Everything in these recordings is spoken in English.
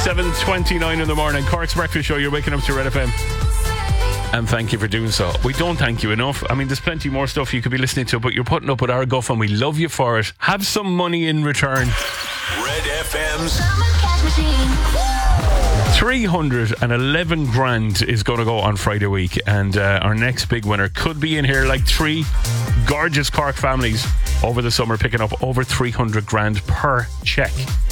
7:29 in the morning. Cork's Breakfast Show. You're waking up to Red FM. And thank you for doing so. We don't thank you enough. I mean, there's plenty more stuff you could be listening to, but you're putting up with our guff and we love you for it. Have some money in return. Red FM's 311 grand is going to go on Friday week, and our next big winner could be in here, like 3 gorgeous Cork families over the summer picking up over 300 grand per cheque.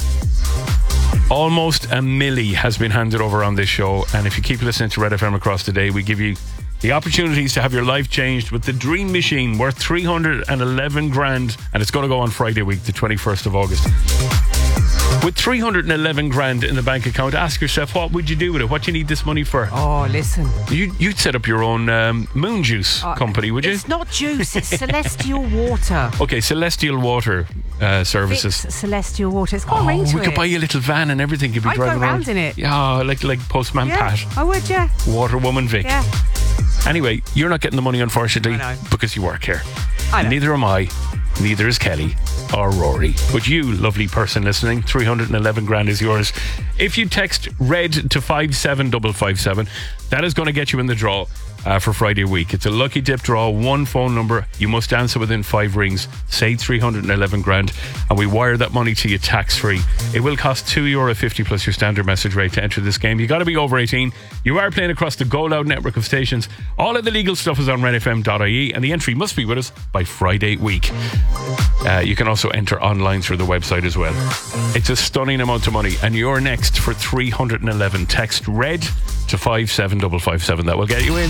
Almost a milli has been handed over on this show, and if you keep listening to Red FM across the day, we give you the opportunities to have your life changed with the Dream Machine worth 311 grand, and it's going to go on Friday week, the 21st of August. With 311 grand in the bank account, ask yourself, what would you do with it? What do you need this money for? Oh, listen. You'd set up your own moon juice company, would you? It's not juice, it's Celestial Water. Okay, Celestial Water Services. It's Celestial Water. It's got a range to we it. could buy you a little van and everything. You'd be I'd driving go around in it. Yeah, like Postman Pat. I would, yeah. Water Woman Vic. Yeah. Anyway, you're not getting the money, unfortunately, I know. because you work here. I know. Neither am I. Neither is Kelly or Rory. But you, lovely person listening, 311 grand is yours. If you text RED to 57557, that is going to get you in the draw for Friday week. It's a lucky dip draw, one phone number. You must answer within 5 rings. Say 311 grand, and we wire that money to you tax free. It will cost €2.50 plus your standard message rate to enter this game. You got to be over 18. You are playing across the Go Loud network of stations. All of the legal stuff is on redfm.ie, and the entry must be with us by Friday week. You can also enter online through the website as well. It's a stunning amount of money, and you're next for 311. Text RED to 57557. That will get you in.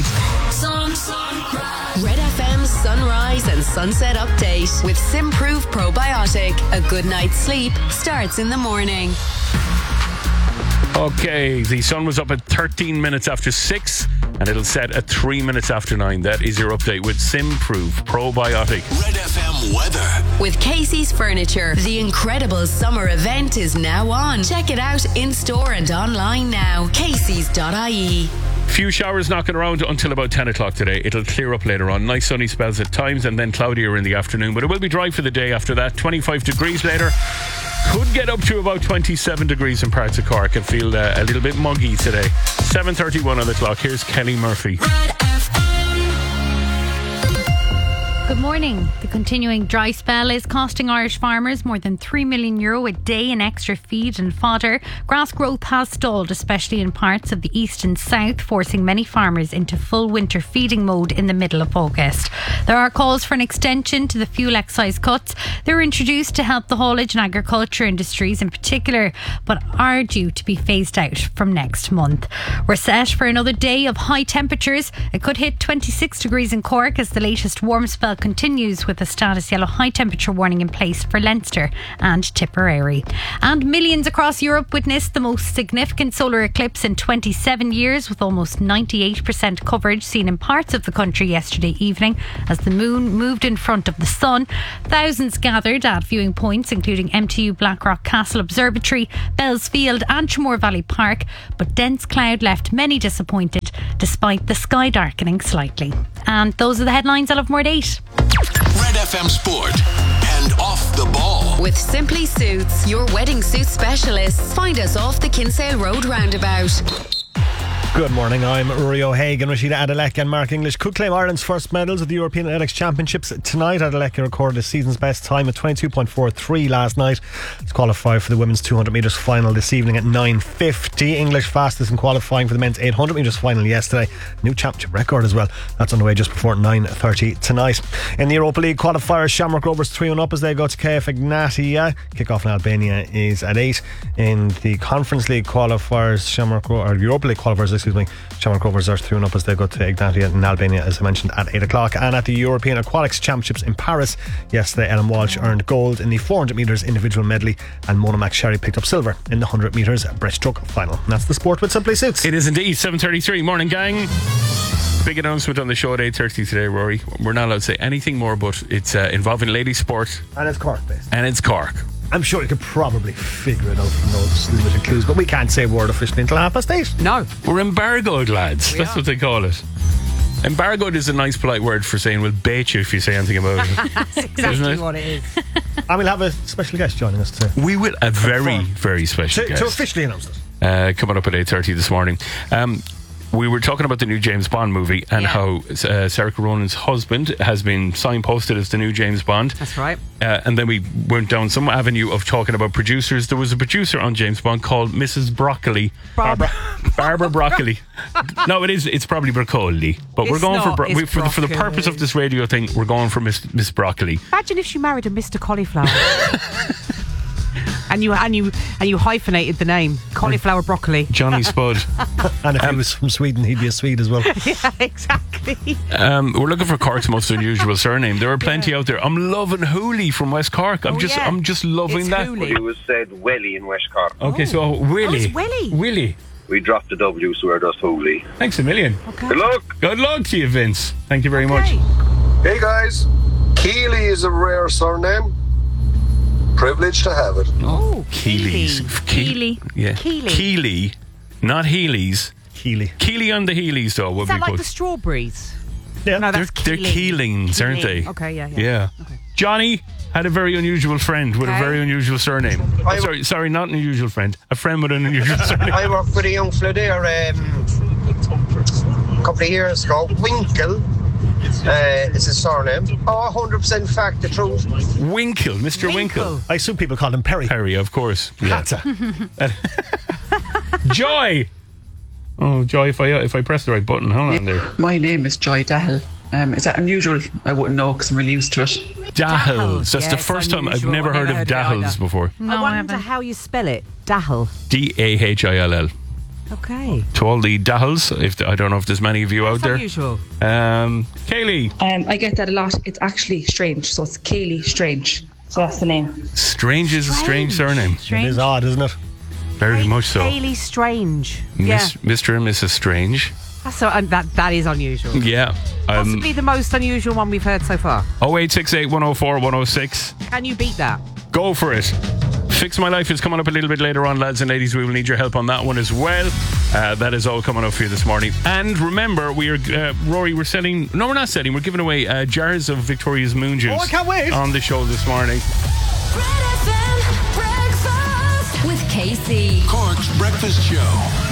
Red FM's Sunrise and Sunset Update with Simprove Probiotic. A good night's sleep starts in the morning. Okay, the sun was up at 13 minutes after 6, and it'll set at 3 minutes after 9. That is your update with Simprove Probiotic. Red FM weather. With Casey's Furniture, the incredible summer event is now on. Check it out in store and online now. Casey's.ie. Few showers knocking around until about 10 o'clock today. It'll clear up later on. Nice sunny spells at times and then cloudier in the afternoon, but it will be dry for the day after that. 25 degrees later. Could get up to about 27 degrees in parts of Cork and feel a little bit muggy today. 7:31 on the clock. Here's Kenny Murphy. Good morning. The continuing dry spell is costing Irish farmers more than €3 million a day in extra feed and fodder. Grass growth has stalled, especially in parts of the east and south, forcing many farmers into full winter feeding mode in the middle of August. There are calls for an extension to the fuel excise cuts. They were introduced to help the haulage and agriculture industries in particular, but are due to be phased out from next month. We're set for another day of high temperatures. It could hit 26 degrees in Cork as the latest warm spell continues, with a status yellow high temperature warning in place for Leinster and Tipperary. And millions across Europe witnessed the most significant solar eclipse in 27 years, with almost 98% coverage seen in parts of the country yesterday evening as the moon moved in front of the sun. Thousands gathered at viewing points including MTU Blackrock Castle Observatory, Bells Field and Tramore Valley Park, but dense cloud left many disappointed despite the sky darkening slightly. And those are the headlines. I'll have more at 8. Red FM Sport and Off the Ball. With Simply Suits, your wedding suit specialists. Find us off the Kinsale Road roundabout. Good morning, I'm Rory O'Hagan. Rashida Adeleke and Mark English could claim Ireland's first medals at the European Athletics Championships tonight. Adeleke recorded his season's best time at 22.43 last night. It's qualified for the women's 200 metres final this evening at 9:50. English fastest in qualifying for the men's 800 metres final yesterday. New championship record as well. That's on the way just before 9:30 tonight. In the Europa League qualifiers, Shamrock Rovers 3-1 up as they go to KF Ignatia. Kick-off in Albania is at 8. In the Conference League qualifiers, Europa League qualifiers, Shamrock Rovers are 3-1 up as they go to Ignatia in Albania, as I mentioned, at 8 o'clock. And at the European Aquatics Championships in Paris yesterday, Ellen Walsh earned gold in the 400 metres individual medley, and Mona McSherry picked up silver in the 100 metres breaststroke final. And that's the sport with Simply Suits. It is indeed 7:33. Morning, gang. Big announcement on the show at 8:30 today, Rory. We're not allowed to say anything more, but it's involving ladies sport. And it's Cork based. And it's Cork. I'm sure you could probably figure it out from those limited clues, but we can't say a word officially until 8:30. No. We're embargoed, lads. That's what they call it. Embargoed is a nice polite word for saying we'll bait you if you say anything about it. That's exactly what it is. And we'll have a special guest joining us too. We will, a very, very special guest. To officially announce it. coming up at 8:30 this morning. We were talking about the new James Bond movie and how Saoirse Ronan's husband has been signposted as the new James Bond. That's right. And then we went down some avenue of talking about producers. There was a producer on James Bond called Mrs. Broccoli. Barbara Broccoli. No, it's probably broccoli. But we're going for the purpose of this radio thing, we're going for Miss Broccoli. Imagine if she married a Mr. Cauliflower. And you hyphenated the name Cauliflower Broccoli. Johnny Spud. And if he was from Sweden, he'd be a Swede as well. Yeah, exactly. We're looking for Cork's most unusual surname. There are plenty out there. I'm loving Hooley from West Cork. I'm just loving It's that. Hooley. It was said Welly in West Cork. Okay, so Willie. it's Willie. Willie. We dropped the W, so we're just Hooley. Thanks a million. Okay. Good luck. Good luck to you, Vince. Thank you very much. Hey guys, Keeley is a rare surname. Privileged to have it. Oh, Keeley's. Keeley. Yeah. Keeley. Keeley, not Heelys. Keeley. Keeley on the Heelys, though, would Is be that like good. the strawberries? Yeah. No, They're that's Keelings, aren't they? Okay, yeah. Yeah. Okay. Johnny had a very unusual friend with a Okay. very unusual surname. Sorry, not an unusual friend. A friend with an unusual surname. I worked with a young fella there a couple of years ago. Winkle is his surname. 100% fact, the truth. Winkle, Mr. Winkle. I assume people call him Perry. Perry, of course. Yeah. Hatta. Joy. Oh, Joy! If I press the right button, hold on there. My name is Joy Dahl. Is that unusual? I wouldn't know because I'm really used to it. Dahls. That's the Yes, first time I've unusual. never I've heard never of heard of it Dahls either. before. No, I I wonder haven't. how you spell it. Dahl. Dahill. Okay. To all the Dahls, I don't know if there's many of you out there. Unusual. Kaylee. I get that a lot. It's actually Strange, so it's Kaylee Strange. So that's the name. Strange is a strange surname. It Strange. is odd, isn't it? Very much so. Hayley Strange. Mr. and Mrs. Strange. That's that is unusual. Yeah. Possibly the most unusual one we've heard so far. 0868 104 106. Can you beat that? Go for it. Fix My Life is coming up a little bit later on, lads and ladies. We will need your help on that one as well. That is all coming up for you this morning. And remember, we are, Rory, we're selling... No, we're not selling. We're giving away jars of Victoria's Moon Juice. Oh, I can't wait. On the show this morning. Red FM breakfast with KC. Cork's Breakfast Show.